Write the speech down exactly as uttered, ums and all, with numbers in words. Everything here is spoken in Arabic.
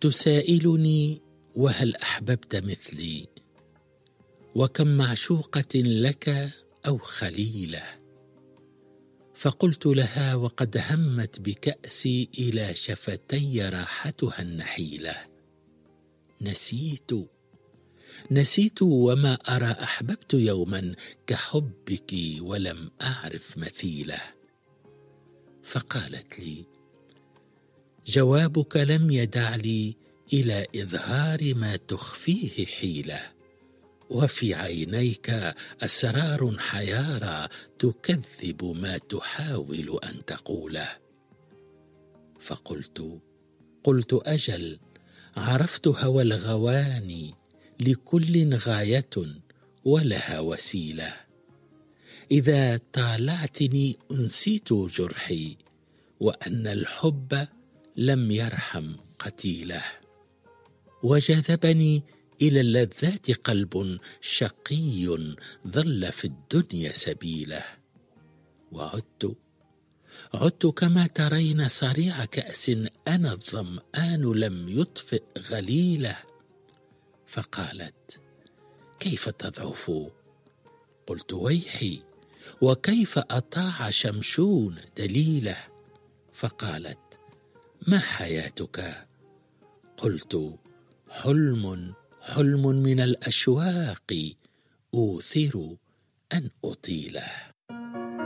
تسائلني: وهل أحببت مثلي؟ وكم معشوقة لك أو خليلة؟ فقلت لها وقد همت بكأسي إلى شفتي راحتها النحيلة: نسيت نسيت وما أرى أحببت يوما كحبك ولم أعرف مثيله. فقالت لي: جوابك لم يدع لي إلى إظهار ما تخفيه حيلة، وفي عينيك أسرار حيارى تكذب ما تحاول أن تقوله. فقلت قلت أجل، عرفت هوى الغواني لكل غاية ولها وسيلة. إذا طالعتني أنسيت جرحي، وأن الحب لم يرحم قتيله. وجذبني إلى اللذات قلب شقي ظل في الدنيا سبيله. وعدت عدت كما ترين صريع كأس أنا الظمآن لم يطفئ غليله. فقالت: كيف تضعف؟ قلت: ويحي، وكيف أطاع شمشون دليله؟ فقالت: ما حياتك؟ قلت: حلم حلم من الأشواق أوثر أن أطيله.